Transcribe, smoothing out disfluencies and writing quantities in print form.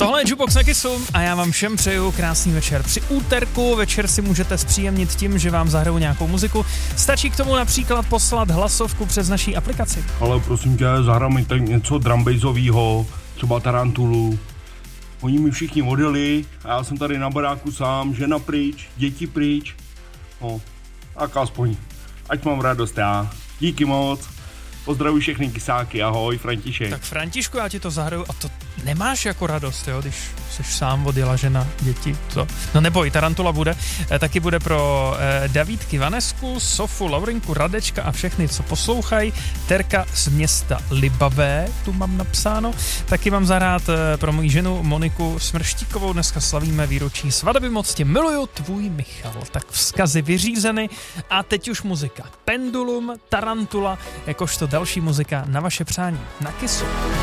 Tohle je Jukebox na Kissu a já vám všem přeju krásný večer. Při úterku večer si můžete zpříjemnit tím, že vám zahraju nějakou muziku. Stačí k tomu například poslat hlasovku přes naší aplikaci. Ale prosím tě, zahrám mi tak něco drumbassovýho, třeba Tarantulu. Oni mi všichni odjeli a já jsem tady na baráku sám, žena pryč, děti pryč. No, tak aspoň, ať mám radost já. Díky moc. Pozdravuji všechny kysáky, ahoj, František. Tak Františku, já ti to zahraju a to nemáš jako radost, jo, když jsi sám odjela žena, děti, to. No neboj, Tarantula bude, taky bude pro Davídky, Vanesku, Sofu, Laurinku, Radečka a všechny, co poslouchají. Terka z města Libavé, tu mám napsáno. Taky mám zahrát pro moji ženu Moniku Smrštíkovou, dneska slavíme výročí svatby, moc tě miluju, tvůj Michal. Tak vzkazy vyřízeny a teď už muzika. Pendulum, Tarantula, jakožto další muzika na vaše přání na Kissu.